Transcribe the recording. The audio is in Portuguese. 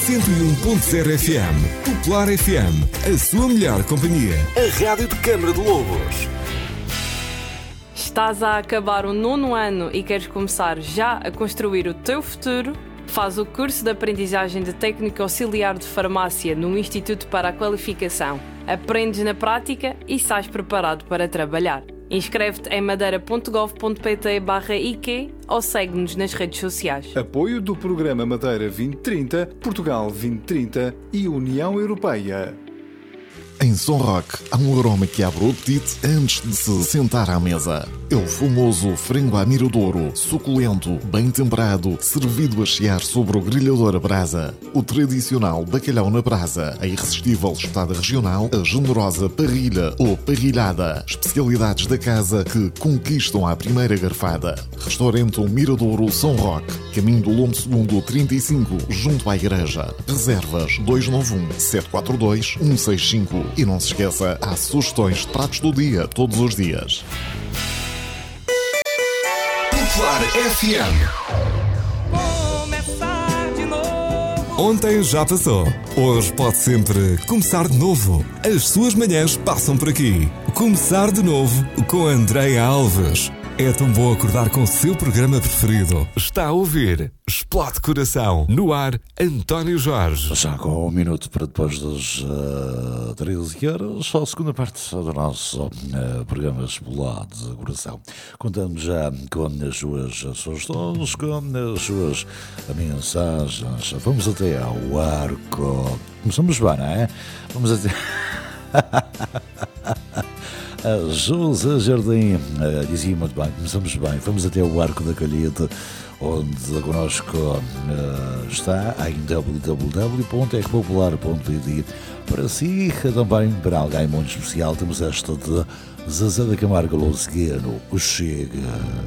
101.0 FM. Popular FM, a sua melhor companhia. A rádio de Câmara de Lobos. Estás a acabar o 9º ano e queres começar já a construir o teu futuro? Faz o curso de aprendizagem de técnico auxiliar de farmácia no Instituto para a Qualificação. Aprendes na prática e sais preparado para trabalhar. Inscreve-te em madeira.gov.pt/IQ ou segue-nos nas redes sociais. Apoio do Programa Madeira 2030, Portugal 2030 e União Europeia. Em Sonrock há um aroma que abre o apetite antes de se sentar à mesa. É o famoso frango à miradouro, suculento, bem temperado, servido a chiar sobre o grelhador a brasa. O tradicional bacalhau na brasa, a irresistível espetada regional, a generosa parrilha ou parrilhada. Especialidades da casa que conquistam à primeira garfada. Restaurante Miradouro Sonrock, caminho do Lombo II 35, junto à igreja. Reservas 291-742-165. E não se esqueça, há sugestões de pratos do dia, todos os dias. Popular FM. Ontem já passou. Hoje pode sempre começar de novo. As suas manhãs passam por aqui. Começar de novo com Andreia Alves. É tão bom acordar com o seu programa preferido. Está a ouvir Explode Coração. No ar, António Jorge. Já com um minuto para depois das 13 horas, só a segunda parte do nosso programa Explode Coração. Contando já com as suas sugestões, com as suas mensagens. Vamos até ao arco. Começamos bem, não é? Vamos até... José Jardim dizia muito bem, começamos bem, vamos até o Arco da Calheta, onde connosco está em www.ecpopular.pt. Para si, também para alguém muito especial, temos esta de Zezé da Camargo Louçigueno, o Chega.